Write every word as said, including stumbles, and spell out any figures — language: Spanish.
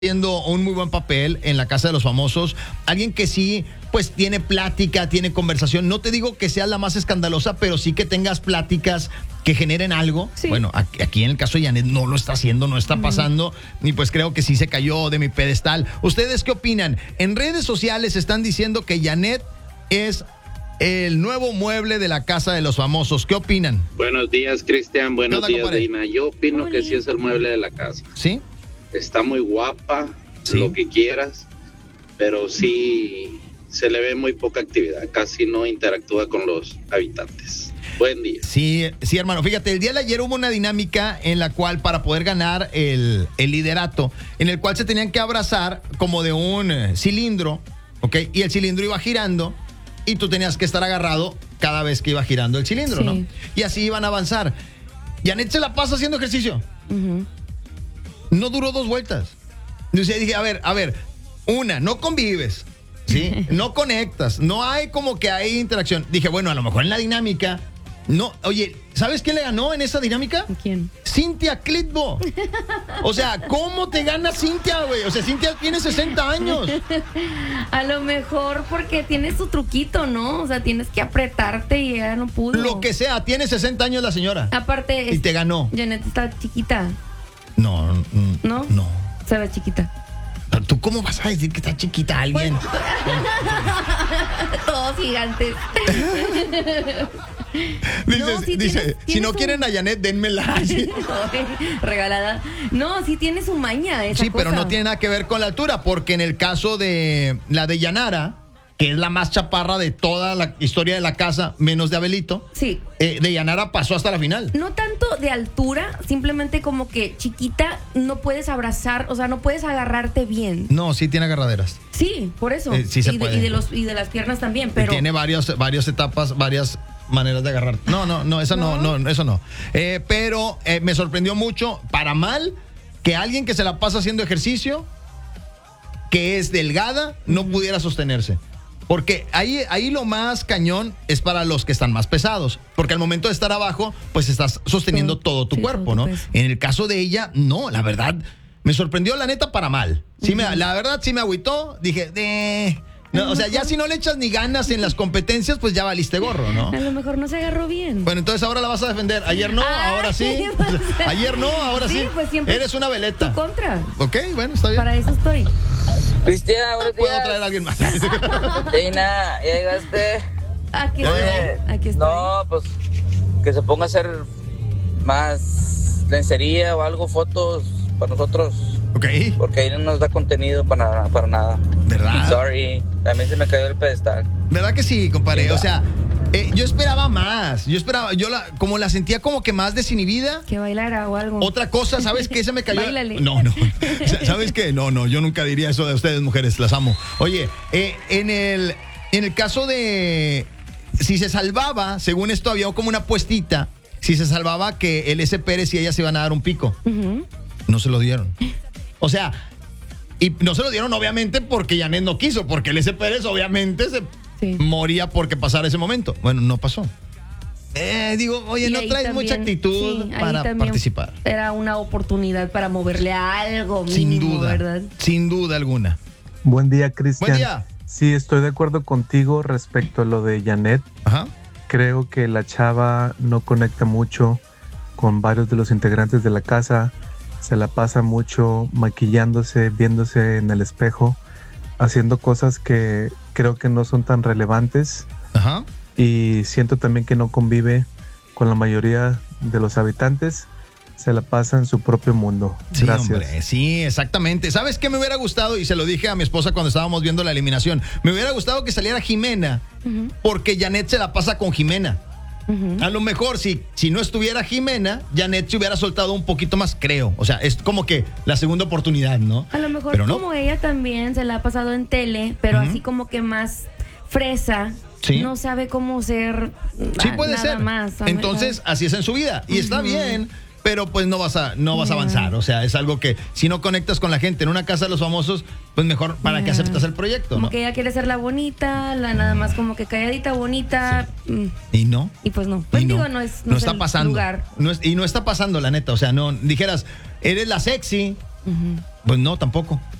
haciendo un muy buen papel en la Casa de los Famosos, alguien que sí, pues tiene plática, tiene conversación. No te digo que seas la más escandalosa, pero sí que tengas pláticas que generen algo. Sí. Bueno, aquí en el caso de Janet no lo está haciendo, no está pasando, uh-huh. y pues creo que sí se cayó de mi pedestal. ¿Ustedes qué opinan? En redes sociales están diciendo que Janet es el nuevo mueble de la Casa de los Famosos. ¿Qué opinan? Buenos días, Cristian. Buenos días, compadre? Dina. Yo opino Hola. que sí es el mueble de la casa. ¿Sí? Está muy guapa, ¿Sí? lo que quieras, pero sí se le ve muy poca actividad, casi no interactúa con los habitantes. Buen día. Sí, sí, hermano. Fíjate, el día de ayer hubo una dinámica en la cual, para poder ganar el, el liderato, en el cual se tenían que abrazar como de un eh, cilindro, ¿ok? Y el cilindro iba girando y tú tenías que estar agarrado cada vez que iba girando el cilindro, sí. ¿no? Y así iban a avanzar. Janet se la pasa haciendo ejercicio. Uh-huh. No duró dos vueltas. Yo dije, a ver, a ver, una, no convives, ¿sí? No conectas, no hay como que hay interacción. Dije, bueno, a lo mejor en la dinámica, no, oye, ¿sabes quién le ganó en esa dinámica? ¿Quién? Cintia Clitbo. O sea, ¿cómo te gana Cintia, güey? O sea, Cintia tiene sesenta años. A lo mejor porque tiene su truquito, ¿no? O sea, tienes que apretarte y ella no pudo. Lo que sea, tiene sesenta años la señora. Aparte, y te ganó. Janet está chiquita. No, ¿no? No. Se ve chiquita. ¿Tú cómo vas a decir que está chiquita alguien? Todos gigantes. Dice, no, sí dice tienes, si tienes no un... quieren a Janet, denmela. Regalada. No, sí tiene su maña esa Sí, cosa. pero no tiene nada que ver con la altura, porque en el caso de la de Yanara, que es la más chaparra de toda la historia de la casa, menos de Abelito. Sí. Eh, de Yanara pasó hasta la final. No tanto de altura, simplemente como que chiquita, no puedes abrazar, o sea, no puedes agarrarte bien. No, sí tiene agarraderas. Sí, por eso. Eh, sí se y, puede. De, y, de los, y de las piernas también, pero... Y tiene varios, varias etapas, varias maneras de agarrar. No, no, no, eso no, no, no eso no. Eh, pero eh, me sorprendió mucho, para mal, que alguien que se la pasa haciendo ejercicio, que es delgada, no uh-huh. pudiera sostenerse. Porque ahí, ahí lo más cañón es para los que están más pesados. Porque al momento de estar abajo, pues estás sosteniendo todo, todo tu sí, cuerpo, todo ¿no? Peso. En el caso de ella, no, la verdad, me sorprendió la neta para mal. Sí, uh-huh. me, la verdad sí me agüitó. Dije, eh... No, o sea, ya si no le echas ni ganas en las competencias, pues ya valiste gorro, ¿no? A lo mejor no se agarró bien. Bueno, entonces ahora la vas a defender. Ayer no, ah, ahora sí. Ayer no, ahora sí. Sí, pues siempre. Eres una veleta. Tu contra. Ok, bueno, está bien. Para eso estoy. Cristian, buenos días. ¿Puedo traer a alguien más? Reina, ¿ya llegaste? Aquí estoy. Eh, Aquí estoy. No, pues que se ponga a hacer más lencería o algo, fotos para nosotros. Ok. Porque ahí no nos da contenido para, para nada. ¿Verdad? Sorry, también se me cayó el pedestal. ¿Verdad que sí, compadre? O sea, eh, yo esperaba más. Yo esperaba, yo la, como la sentía como que más desinhibida. Que bailara o algo. Otra cosa, ¿sabes qué? Se me cayó. Báilale. No, no. ¿Sabes qué? No, no, yo nunca diría eso de ustedes, mujeres. Las amo. Oye, eh, en el, en el caso de si se salvaba, según esto había como una apuestita, si se salvaba que el S. Pérez y ella se iban a dar un pico. Uh-huh. No se lo dieron. O sea, y no se lo dieron obviamente porque Janet no quiso, porque el S. Pérez obviamente se sí. moría porque pasara ese momento. Bueno, no pasó. Eh, digo, oye, y no traes también, mucha actitud sí, para participar. Era una oportunidad para moverle a algo mínimo, sin duda, ¿verdad? Sin duda alguna. Buen día, Cristian. Buen día. Sí, estoy de acuerdo contigo respecto a lo de Janet. Ajá. Creo que la chava no conecta mucho con varios de los integrantes de la casa. Se la pasa mucho maquillándose, viéndose en el espejo, haciendo cosas que creo que no son tan relevantes. Ajá. Y siento también que no convive con la mayoría de los habitantes. Se la pasa en su propio mundo. Sí, Gracias. Hombre, sí, exactamente. ¿Sabes qué me hubiera gustado? Y se lo dije a mi esposa cuando estábamos viendo la eliminación. Me hubiera gustado que saliera Jimena, uh-huh. porque Janet se la pasa con Jimena. Uh-huh. A lo mejor si, si no estuviera Jimena, Janet se hubiera soltado un poquito más, creo. O sea, es como que la segunda oportunidad, ¿no? A lo mejor pero como no. ella también se la ha pasado en tele, pero uh-huh. así como que más fresa. ¿Sí? No sabe cómo ser. Sí, puede nada ser. Más, Entonces, así es en su vida. Y uh-huh. está bien. Pero pues no vas a no vas yeah. a avanzar, o sea, es algo que si no conectas con la gente en una casa de los famosos, pues mejor para yeah. que aceptas el proyecto, como ¿no? que ella quiere ser la bonita, la nada más como que calladita, bonita. Sí. Mm. Y no. Y pues no. Pues y digo, no, no es no no está es pasando. Lugar. No es, y no está pasando, la neta, o sea, no dijeras, eres la sexy, Uh-huh. Pues no, tampoco.